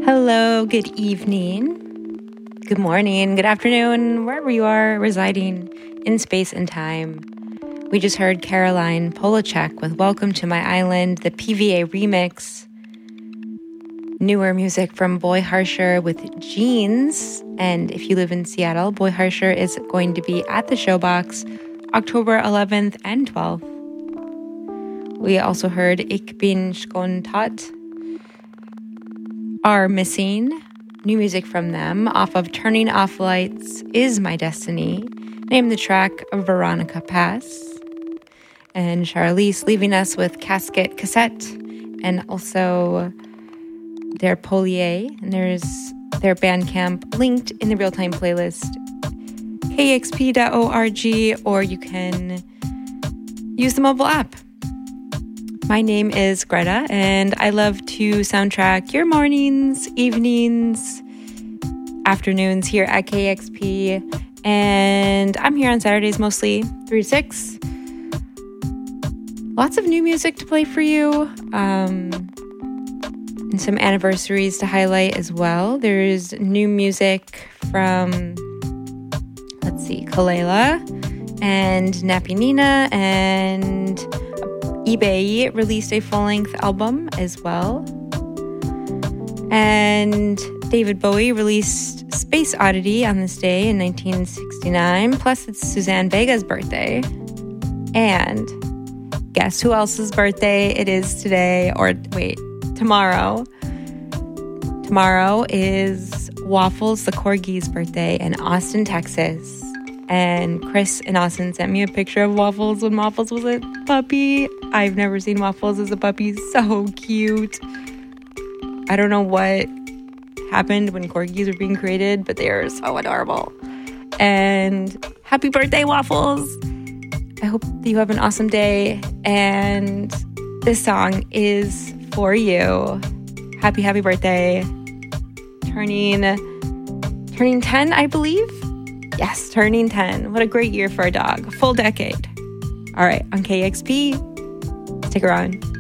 Hello, good evening, good morning, good afternoon, wherever you are residing in space and time. We just heard Caroline Polachek with Welcome to My Island, the PVA remix. Newer music from Boy Harsher with Jeans. And if you live in Seattle, Boy Harsher is going to be at the Showbox October 11th and 12th. We also heard Ich bin Skontat Are Missing. New music from them off of Turning Off Lights Is My Destiny. Named the track Veronica Pass. And Charlize leaving us with Casket Cassette and also their Polier. And there's their Bandcamp linked in the real-time playlist, kexp.org, or you can use the mobile app. My name is Greta, and I love to soundtrack your mornings, evenings, afternoons here at KXP. And I'm here on Saturdays mostly, 3 to 6. Lots of new music to play for you, and some anniversaries to highlight as well. There's new music from, Kalela and Nappy Nina, and eBay released a full-length album as well. And David Bowie released Space Oddity on this day in 1969. Plus, it's Suzanne Vega's birthday. And guess who else's birthday it is today? Tomorrow. Tomorrow is Waffles the Corgi's birthday in Austin, Texas. And Chris in Austin sent me a picture of Waffles when Waffles was a puppy. I've never seen Waffles as a puppy. So cute. I don't know what happened when corgis were being created, but they are so adorable. And happy birthday, Waffles. I hope that you have an awesome day. And this song is for you. Happy birthday. Turning 10, I believe. Yes, turning 10. What a great year for a dog. A full decade. All right, on KXP. Stick around.